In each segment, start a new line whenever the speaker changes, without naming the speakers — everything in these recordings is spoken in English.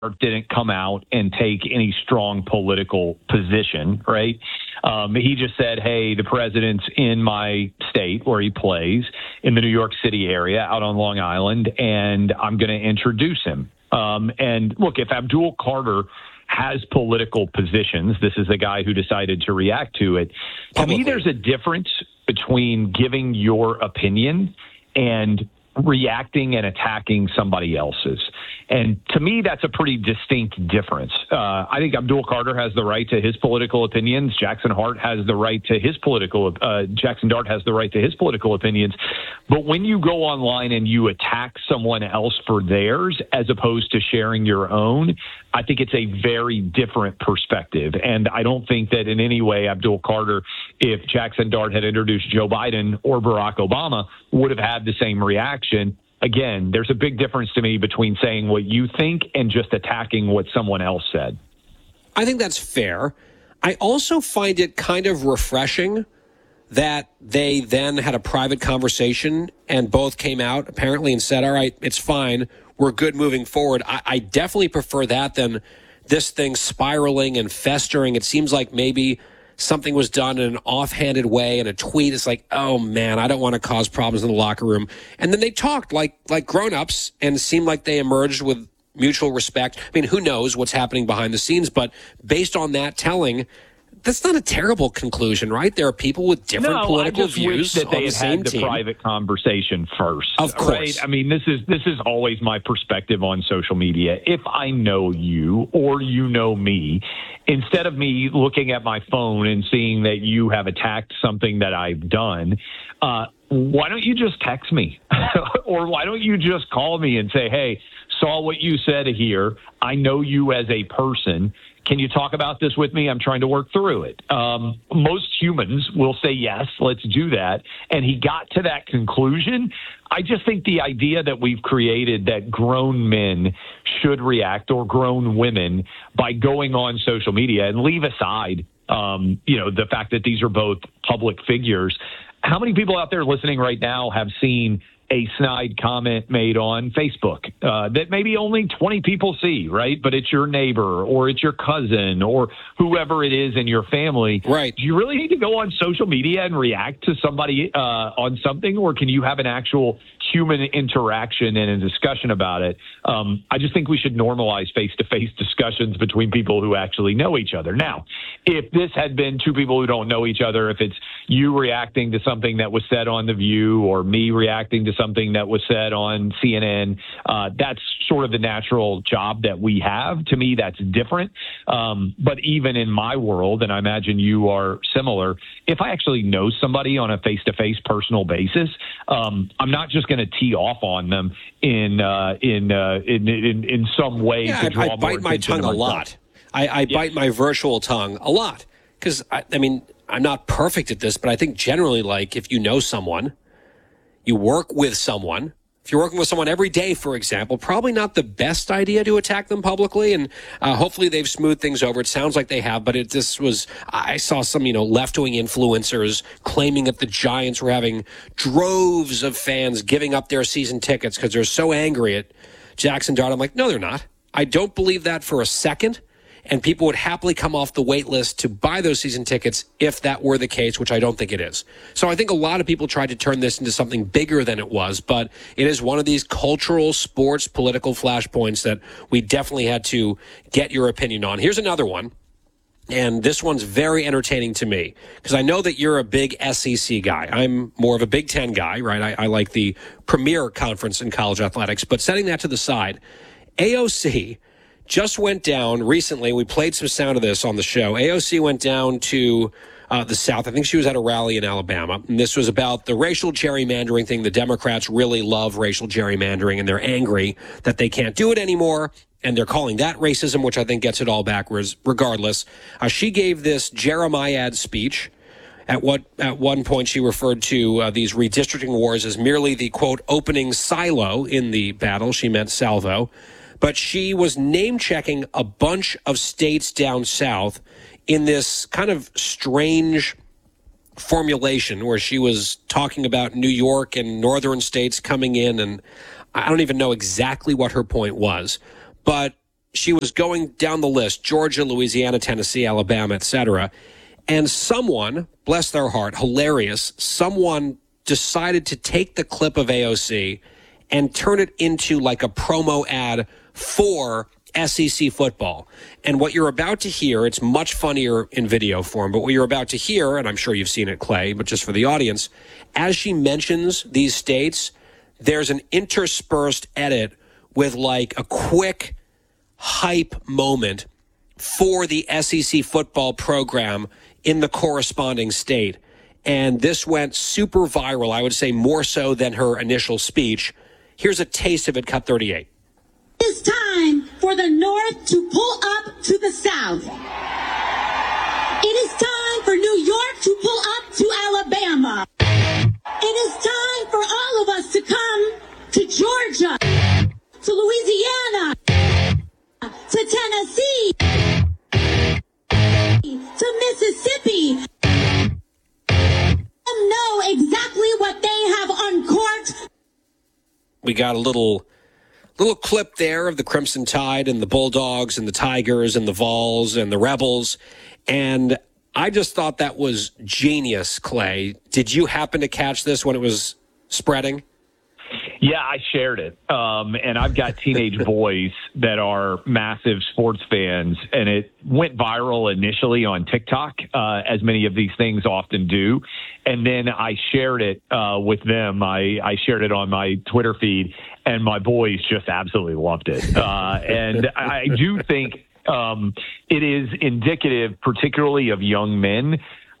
didn't come out and take any strong political position, right? He just said, hey, the president's in my state where he plays in the New York City area out on Long Island, and I'm going to introduce him. And look, if Abdul Carter has political positions, this is the guy who decided to react to it. To me, there's a difference between giving your opinion and reacting and attacking somebody else's. And to me, that's a pretty distinct difference. I think Abdul Carter has the right to his political opinions. Jackson Dart has the right to his political opinions. But when you go online and you attack someone else for theirs as opposed to sharing your own, I think it's a very different perspective. And I don't think that in any way Abdul Carter, if Jackson Dart had introduced Joe Biden or Barack Obama, would have had the same reaction. Again, there's a big difference to me between saying what you think and just attacking what someone else said.
I think that's fair. I also find it kind of refreshing that they then had a private conversation and both came out apparently and said, all right, it's fine. We're good moving forward. I definitely prefer that than this thing spiraling and festering. It seems like maybe something was done in an offhanded way and a tweet. It's like, oh man, I don't want to cause problems in the locker room. And then they talked like grown-ups and seemed like they emerged with mutual respect. I mean, who knows what's happening behind the scenes, but based on that telling, that's not a terrible conclusion, right? There are people with different political views
that they
on the same
had the
team.
Private conversation first.
Of course.
Right? I mean, this is always my perspective on social media. If I know you or you know me, instead of me looking at my phone and seeing that you have attacked something that I've done, why don't you just text me? Or why don't you just call me and say, hey, saw what you said here. I know you as a person. Can you talk about this with me? I'm trying to work through it. Most humans will say, yes, let's do that. And he got to that conclusion. I just think the idea that we've created that grown men should react, or grown women, by going on social media, and leave aside, the fact that these are both public figures. How many people out there listening right now have seen a snide comment made on Facebook that maybe only 20 people see, right? But it's your neighbor or it's your cousin or whoever it is in your family.
Right.
Do you really need to go on social media and react to somebody on something, or can you have an actual human interaction and a discussion about it? I just think we should normalize face-to-face discussions between people who actually know each other. Now, if this had been two people who don't know each other, if it's you reacting to something that was said on The View or me reacting to something that was said on CNN, that's sort of the natural job that we have. To me, that's different. But even in my world, and I imagine you are similar, if I actually know somebody on a face-to-face personal basis, I'm not just going to tee off on them in some way to draw more attention.
I bite my tongue a lot. I bite my virtual tongue a lot because, I mean, I'm not perfect at this, but I think generally, like, if you know someone, you work with someone. If you're working with someone every day, for example, probably not the best idea to attack them publicly. And hopefully they've smoothed things over. It sounds like they have, but I saw some, left-wing influencers claiming that the Giants were having droves of fans giving up their season tickets because they're so angry at Jackson Dart. I'm like, no, they're not. I don't believe that for a second. And people would happily come off the wait list to buy those season tickets if that were the case, which I don't think it is. So I think a lot of people tried to turn this into something bigger than it was, but it is one of these cultural, sports, political flashpoints that we definitely had to get your opinion on. Here's another one, and this one's very entertaining to me, because I know that you're a big SEC guy. I'm more of a Big Ten guy, right? I like the premier conference in college athletics, but setting that to the side, AOC just went down recently. We played some sound of this on the show. AOC went down to the South. I think she was at a rally in Alabama. And this was about the racial gerrymandering thing. The Democrats really love racial gerrymandering, and they're angry that they can't do it anymore. And they're calling that racism, which I think gets it all backwards. Regardless, she gave this Jeremiad speech. At one point, she referred to these redistricting wars as merely the, quote, opening silo in the battle. She meant salvo. But she was name-checking a bunch of states down south in this kind of strange formulation where she was talking about New York and northern states coming in, and I don't even know exactly what her point was. But she was going down the list, Georgia, Louisiana, Tennessee, Alabama, etc. And someone, bless their heart, hilarious, someone decided to take the clip of AOC and turn it into like a promo ad for SEC football. And what you're about to hear, it's much funnier in video form, but what you're about to hear, and I'm sure you've seen it, Clay, but just for the audience, as she mentions these states, there's an interspersed edit with like a quick hype moment for the SEC football program in the corresponding state. And this went super viral, I would say more so than her initial speech. Here's a taste of it, cut 38.
It's time for the North to pull up to the South. It is time for New York to pull up to Alabama. It is time for all of us to come to Georgia, to Louisiana, to Tennessee, to Mississippi. And know exactly what they have uncorked.
We got a little clip there of the Crimson Tide and the Bulldogs and the Tigers and the Vols and the Rebels. And I just thought that was genius, Clay. Did you happen to catch this when it was spreading?
Yeah, I shared it. And I've got teenage boys that are massive sports fans, and it went viral initially on TikTok, as many of these things often do. And then I shared it with them. I shared it on my Twitter feed, and my boys just absolutely loved it. And I do think it is indicative, particularly of young men,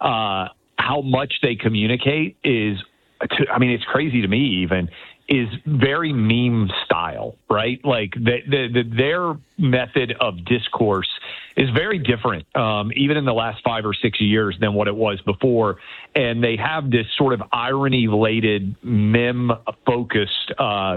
how much they communicate is, it's crazy to me even, is very meme style, right? Like their method of discourse is very different, even in the last 5 or 6 years than what it was before. And they have this sort of irony-laden, meme-focused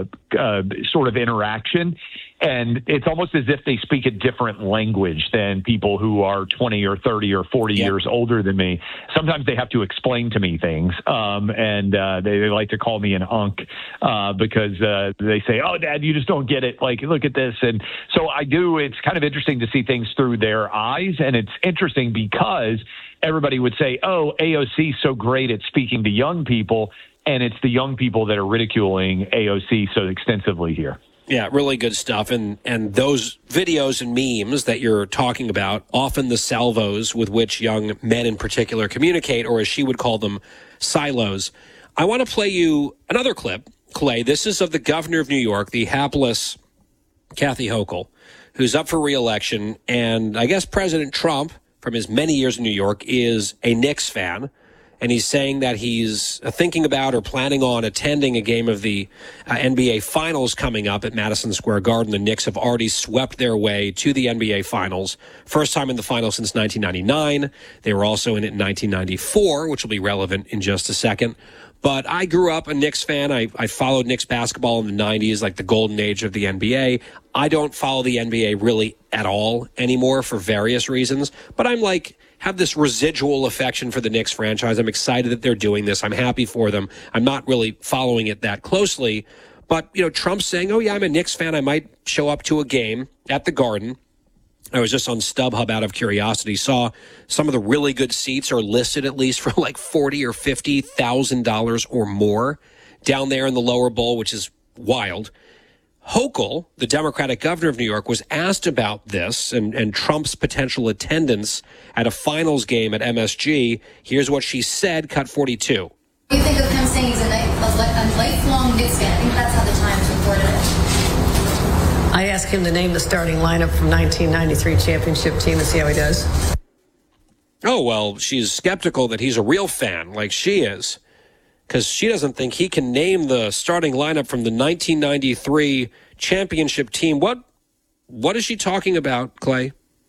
sort of interaction. And it's almost as if they speak a different language than people who are 20 or 30 or 40 years older than me. Sometimes they have to explain to me things, and they like to call me an unk because they say, "Oh, Dad, you just don't get it. Like, look at this." And so I do. It's kind of interesting to see things through their eyes, and it's interesting because everybody would say, "Oh, AOC is so great at speaking to young people," and it's the young people that are ridiculing AOC so extensively here.
Yeah, really good stuff. And those videos and memes that you're talking about, often the salvos with which young men in particular communicate, or as she would call them, silos. I want to play you another clip, Clay. This is of the governor of New York, the hapless Kathy Hochul, who's up for re-election. And I guess President Trump, from his many years in New York, is a Knicks fan. And he's saying that he's thinking about or planning on attending a game of the NBA Finals coming up at Madison Square Garden. The Knicks have already swept their way to the NBA Finals. First time in the finals since 1999. They were also in it in 1994, which will be relevant in just a second. But I grew up a Knicks fan. I followed Knicks basketball in the 90s, like the golden age of the NBA. I don't follow the NBA really at all anymore for various reasons. But I'm have this residual affection for the Knicks franchise. I'm excited that they're doing this. I'm happy for them. I'm not really following it that closely. But, Trump's saying, "Oh, yeah, I'm a Knicks fan. I might show up to a game at the Garden." I was just on StubHub out of curiosity, saw some of the really good seats are listed at least for like $40,000 or $50,000 or more down there in the lower bowl, which is wild. Hochul, the Democratic governor of New York, was asked about this and Trump's potential attendance at a finals game at MSG. Here's what she said, cut 42.
What do you think of him saying he's a lifelong Knicks fan? I think that's how the Times reported it.
I asked him to name the starting lineup from 1993 championship team and see how he does.
Oh, well, she's skeptical that he's a real fan like she is, because she doesn't think he can name the starting lineup from the 1993 championship team. What is she talking about, Clay?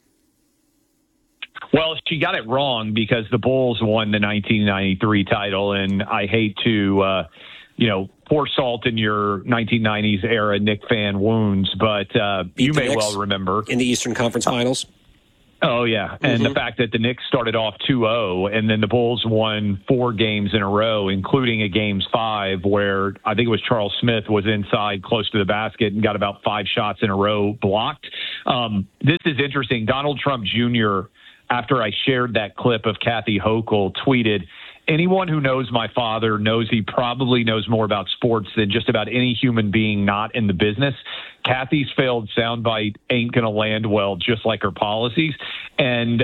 Well, she got it wrong because the Bulls won the 1993 title, and I hate to, pour salt in your 1990s era Knicks fan wounds, but you may well remember.
In the Eastern Conference Finals?
Oh, yeah. And the fact that the Knicks started off 2-0 and then the Bulls won 4 games in a row, including a Games 5 where I think it was Charles Smith was inside close to the basket and got about 5 shots in a row blocked. This is interesting. Donald Trump Jr., after I shared that clip of Kathy Hochul, tweeted, "Anyone who knows my father knows he probably knows more about sports than just about any human being not in the business. Kathy's failed soundbite ain't going to land well, just like her policies." And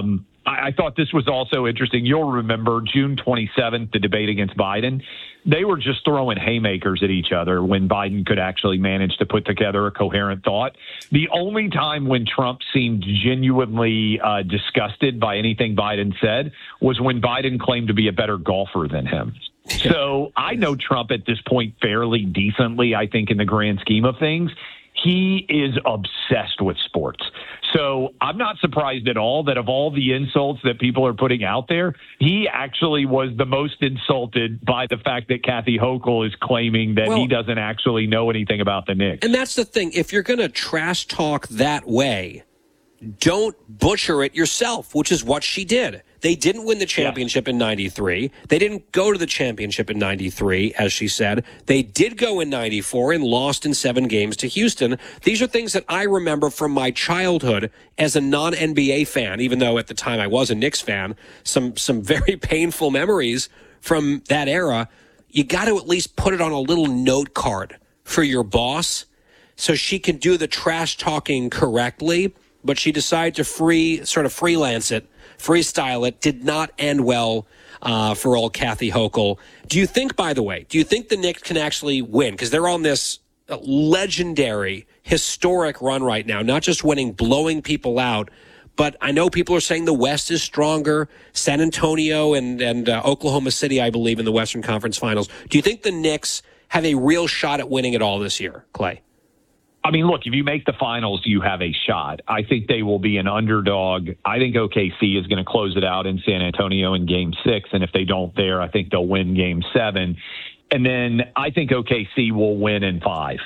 I thought this was also interesting. You'll remember June 27th, the debate against Biden. They were just throwing haymakers at each other when Biden could actually manage to put together a coherent thought. The only time when Trump seemed genuinely disgusted by anything Biden said was when Biden claimed to be a better golfer than him. So I know Trump at this point fairly decently, I think, in the grand scheme of things. He is obsessed with sports. So I'm not surprised at all that of all the insults that people are putting out there, he actually was the most insulted by the fact that Kathy Hochul is claiming that he doesn't actually know anything about the Knicks.
And that's the thing. If you're going to trash talk that way, don't butcher it yourself, which is what she did. They didn't win the championship in 93. They didn't go to the championship in 93, as she said. They did go in 94 and lost in 7 games to Houston. These are things that I remember from my childhood as a non-NBA fan, even though at the time I was a Knicks fan. Some very painful memories from that era. You got to at least put it on a little note card for your boss so she can do the trash talking correctly. But she decided to freelance it, freestyle it. Did not end well for old Kathy Hochul. Do you think, by the way, the Knicks can actually win? Because they're on this legendary, historic run right now, not just winning, blowing people out. But I know people are saying the West is stronger. San Antonio and Oklahoma City, I believe, in the Western Conference Finals. Do you think the Knicks have a real shot at winning it all this year, Clay?
I mean, look, if you make the finals, you have a shot. I think they will be an underdog. I think OKC is going to close it out in San Antonio in Game 6, and if they don't there, I think they'll win Game 7. And then I think OKC will win in 5.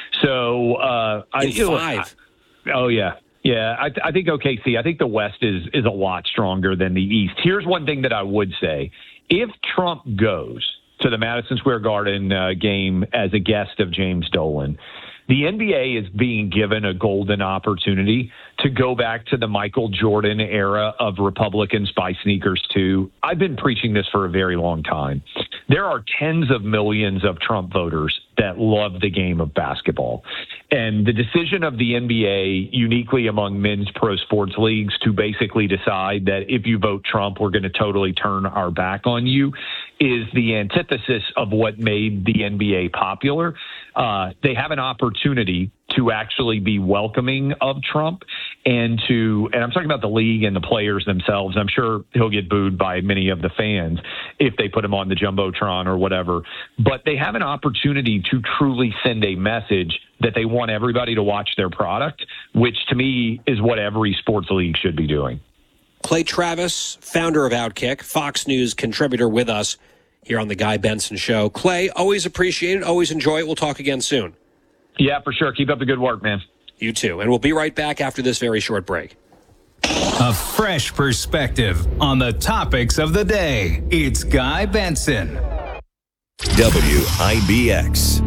So
in 5?
Yeah, I think OKC, I think the West is a lot stronger than the East. Here's one thing that I would say. If Trump goes to the Madison Square Garden game as a guest of James Dolan, the NBA is being given a golden opportunity to go back to the Michael Jordan era of Republicans buy sneakers too. I've been preaching this for a very long time. There are tens of millions of Trump voters that love the game of basketball. And the decision of the NBA, uniquely among men's pro sports leagues, to basically decide that if you vote Trump, we're going to totally turn our back on you, is the antithesis of what made the NBA popular. They have an opportunity to actually be welcoming of Trump and I'm talking about the league and the players themselves. I'm sure he'll get booed by many of the fans if they put him on the Jumbotron or whatever, but they have an opportunity to truly send a message that they want everybody to watch their product, which to me is what every sports league should be doing.
Clay Travis, founder of Outkick, Fox News contributor with us here on the Guy Benson Show. Clay, always appreciate it. Always enjoy it. We'll talk again soon.
Yeah, for sure. Keep up the good work, man.
You too. And we'll be right back after this very short break.
A fresh perspective on the topics of the day. It's Guy Benson.
WIBX.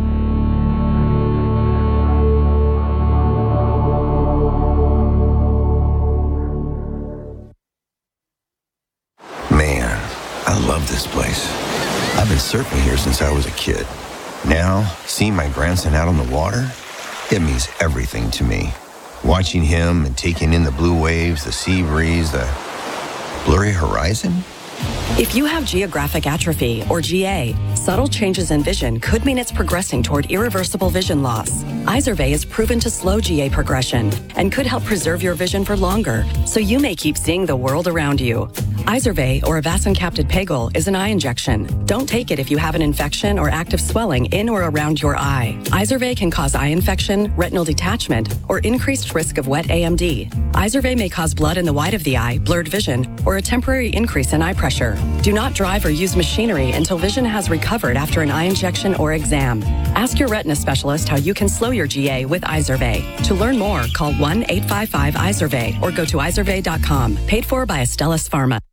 Man, I love this place. I've been surfing here since I was a kid. Now, seeing my grandson out on the water, it means everything to me. Watching him and taking in the blue waves, the sea breeze, the blurry horizon.
If you have geographic atrophy, or GA, subtle changes in vision could mean it's progressing toward irreversible vision loss. Izervay is proven to slow GA progression and could help preserve your vision for longer, so you may keep seeing the world around you. Izervay, or avacincaptad pegol, is an eye injection. Don't take it if you have an infection or active swelling in or around your eye. Izervay can cause eye infection, retinal detachment, or increased risk of wet AMD. Izervay may cause blood in the white of the eye, blurred vision, or a temporary increase in eye pressure. Do not drive or use machinery until vision has recovered after an eye injection or exam. Ask your retina specialist how you can slow your GA with Izervay. To learn more, call 1-855-IZERVAY or go to izervay.com. Paid for by Astellas Pharma.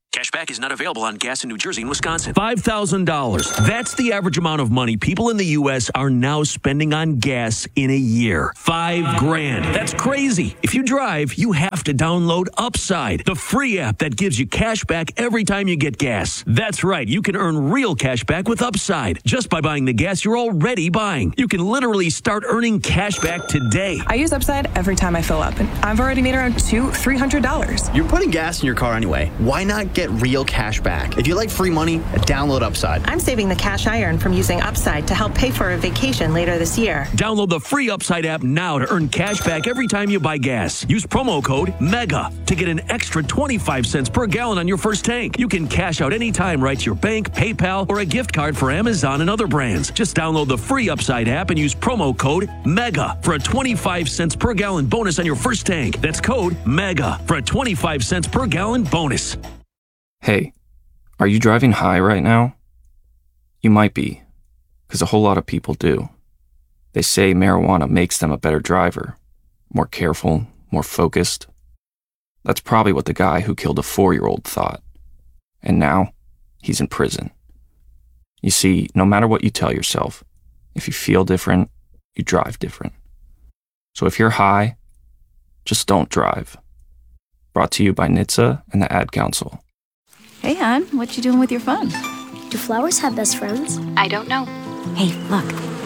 Cashback is not available on gas in New Jersey and Wisconsin.
$5,000. That's the average amount of money people in the U.S. are now spending on gas in a year. $5,000. That's crazy. If you drive, you have to download Upside, the free app that gives you cash back every time you get gas. That's right. You can earn real cash back with Upside just by buying the gas you're already buying. You can literally start earning cash back today.
I use Upside every time I fill up, and I've already made around $200-$300.
You're putting gas in your car anyway. Why not get real cash back? If you like free money, download Upside.
I'm saving the cash I earn from using Upside to help pay for a vacation later this year.
Download the free Upside app now to earn cash back every time you buy gas. Use promo code MEGA to get an extra 25 cents per gallon on your first tank. You can cash out anytime right to your bank, PayPal, or a gift card for Amazon and other brands. Just download the free Upside app and use promo code MEGA for a 25 cents per gallon bonus on your first tank. That's code MEGA for a 25 cents per gallon bonus.
Hey, are you driving high right now? You might be, because a whole lot of people do. They say marijuana makes them a better driver, more careful, more focused. That's probably what the guy who killed a 4-year-old thought. And now, he's in prison. You see, no matter what you tell yourself, if you feel different, you drive different. So if you're high, just don't drive. Brought to you by NHTSA and the Ad Council.
Hey, hon, what you doing with your phone?
Do flowers have best friends?
I don't know. Hey, look.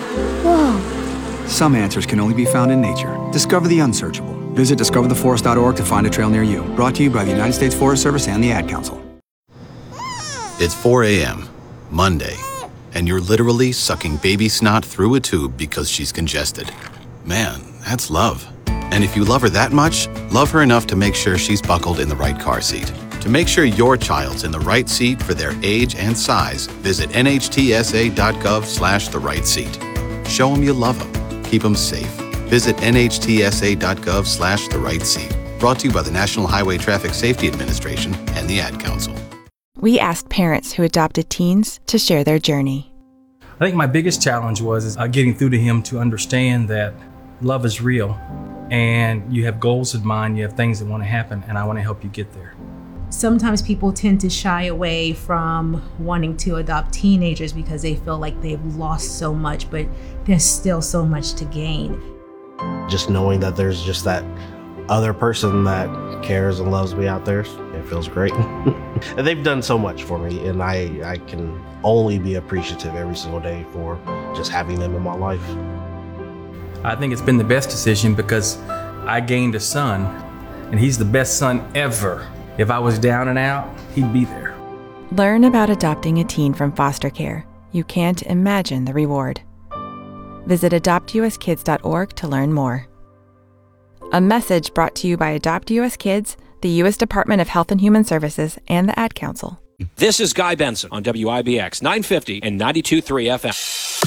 Whoa.
Some answers can only be found in nature. Discover the unsearchable. Visit discovertheforest.org to find a trail near you. Brought to you by the United States Forest Service and the Ad Council.
It's 4 a.m., Monday, and you're literally sucking baby snot through a tube because she's congested. Man, that's love. And if you love her that much, love her enough to make sure she's buckled in the right car seat. To make sure your child's in the right seat for their age and size, visit nhtsa.gov/the right seat. Show them you love them. Keep them safe. Visit nhtsa.gov/the right seat. Brought to you by the National Highway Traffic Safety Administration and the Ad Council.
We asked parents who adopted teens to share their journey.
I think my biggest challenge was getting through to him to understand that love is real and you have goals in mind, you have things that want to happen, and I want to help you get there.
Sometimes people tend to shy away from wanting to adopt teenagers because they feel like they've lost so much, but there's still so much to gain.
Just knowing that there's just that other person that cares and loves me out there, it feels great. And they've done so much for me, and I can only be appreciative every single day for just having them in my life.
I think it's been the best decision because I gained a son, and he's the best son ever. If I was down and out, he'd be there.
Learn about adopting a teen from foster care. You can't imagine the reward. Visit adoptuskids.org to learn more. A message brought to you by Adopt US Kids, the U.S. Department of Health and Human Services, and the Ad Council.
This is Guy Benson on WIBX 950 and 92.3 FM.